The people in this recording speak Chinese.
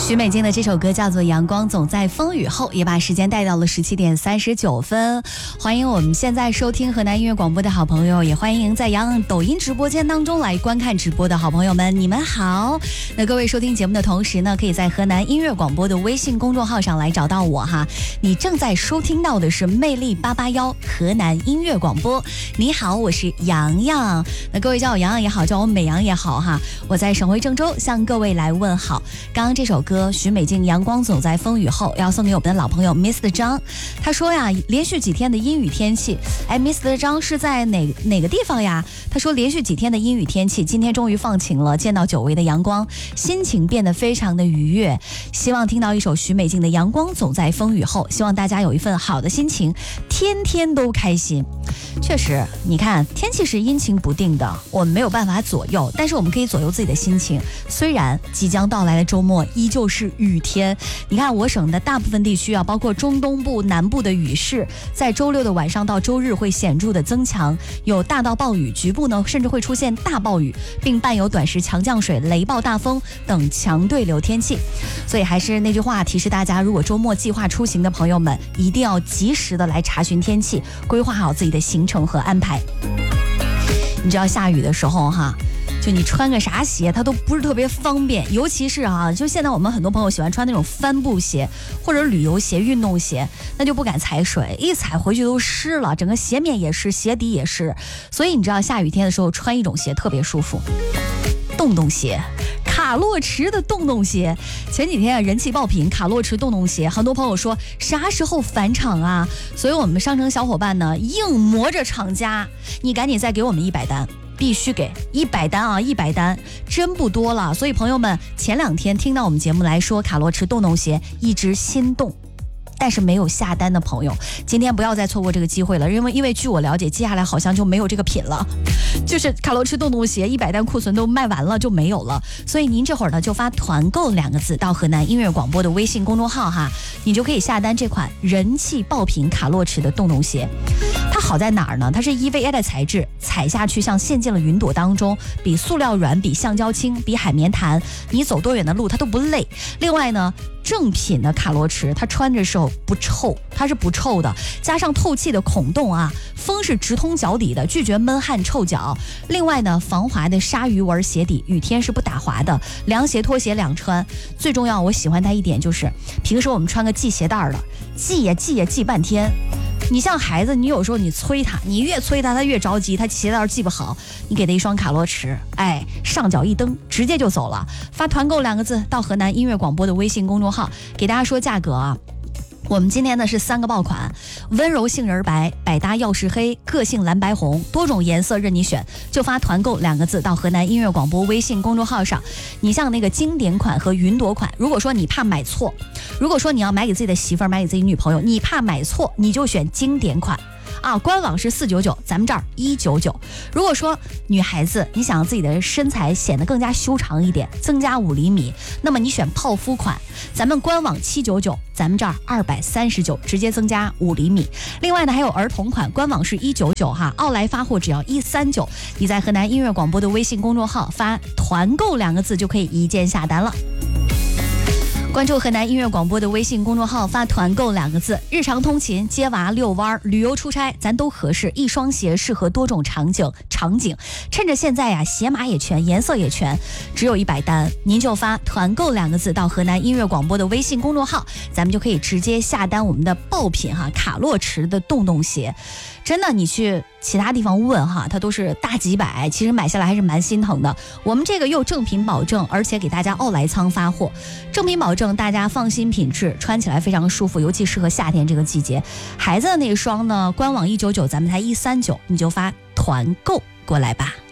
许美静的这首歌叫做《阳光总在风雨后》，也把时间带到了17点39分。欢迎我们现在收听河南音乐广播的好朋友，也欢迎在洋抖音直播间当中来观看直播的好朋友们，你们好。那各位收听节目的同时呢，可以在河南音乐广播的微信公众号上来找到我哈。你正在收听到的是魅力881河南音乐广播。你好，我是洋洋。那各位叫我洋洋也好，叫我美洋也好哈，我在省会郑州向各位来问好。刚刚这首歌许美静《阳光总在风雨后》要送给我们的老朋友 Mr. 张，他说呀，连续几天的阴雨天气，哎 ，Mr. 张是在哪个地方呀？他说连续几天的阴雨天气，今天终于放晴了，见到久违的阳光，心情变得非常的愉悦。希望听到一首许美静的《阳光总在风雨后》，希望大家有一份好的心情，天天都开心。确实，你看天气是阴晴不定的，我们没有办法左右，但是我们可以左右自己的心情。虽然即将到来的周末依旧是雨天，你看我省的大部分地区啊，包括中东部、南部的雨势，在周六的晚上到周日会显著的增强，有大到暴雨，局部呢甚至会出现大暴雨，并伴有短时强降水、雷暴大风等强对流天气。所以还是那句话，提示大家，如果周末计划出行的朋友们，一定要及时的来查询天气，规划好自己的行程和安排。你知道下雨的时候哈，就你穿个啥鞋它都不是特别方便，尤其是啊，就现在我们很多朋友喜欢穿那种帆布鞋或者旅游鞋、运动鞋，那就不敢踩水，一踩回去都湿了，整个鞋面也湿，鞋底也湿。所以你知道下雨天的时候穿一种鞋特别舒服，洞洞鞋。卡洛驰的洞洞鞋前几天人气爆品，卡洛驰洞洞鞋，很多朋友说啥时候返场啊？所以我们商城小伙伴呢硬磨着厂家，你赶紧再给我们100单，必须给100单啊！100单真不多了。所以朋友们前2天听到我们节目来说卡洛驰洞洞鞋一直心动，但是没有下单的朋友，今天不要再错过这个机会了，因为据我了解，接下来好像就没有这个品了，就是卡洛驰洞洞鞋100单库存都卖完了，就没有了。所以您这会儿呢就发团购2个字到河南音乐广播的微信公众号哈，你就可以下单这款人气爆品卡洛驰的洞洞鞋。它好在哪儿呢？它是 EVA 的材质，踩下去像陷进了云朵当中，比塑料软，比橡胶轻，比海绵弹，你走多远的路它都不累。另外呢，正品的卡洛驰它穿着时候不臭，它是不臭的，加上透气的孔洞啊，风是直通脚底的，拒绝闷汗臭脚。另外呢，防滑的鲨鱼纹鞋底，雨天是不打滑的，凉鞋拖鞋两穿。最重要我喜欢它一点就是，平时我们穿个系鞋带的，系也系半天，你像孩子，你有时候你催他，你越催他，他越着急，他鞋带系不好，你给他一双卡洛驰，哎，上脚一蹬，直接就走了。发团购2个字到河南音乐广播的微信公众号，给大家说价格啊。我们今天呢是3个爆款，温柔杏仁白、百搭耀石黑、个性蓝白红，多种颜色任你选，就发团购2个字到河南音乐广播微信公众号上。你像那个经典款和云朵款，如果说你怕买错，如果说你要买给自己的媳妇儿、买给自己女朋友，你怕买错，你就选经典款啊，官网是499，咱们这儿199。如果说女孩子你想让自己的身材显得更加修长一点，增加5厘米，那么你选泡芙款，咱们官网799，咱们这儿239，直接增加5厘米。另外呢，还有儿童款，官网是199哈，奥莱发货只要139。你在河南音乐广播的微信公众号发团购2个字就可以一键下单了。关注河南音乐广播的微信公众号，发团购2个字，日常通勤、接娃、遛弯、旅游出差，咱都合适。一双鞋适合多种场景。趁着现在呀，鞋码也全，颜色也全，只有100单，您就发团购2个字到河南音乐广播的微信公众号，咱们就可以直接下单我们的爆品哈，卡洛驰的洞洞鞋。真的，你去其他地方问哈，它都是大几百，其实买下来还是蛮心疼的。我们这个又正品保证，而且给大家奥莱仓发货，正品保证，大家放心品质，穿起来非常舒服，尤其适合夏天这个季节。孩子的那一双呢，官网199，咱们才139，你就发团购过来吧。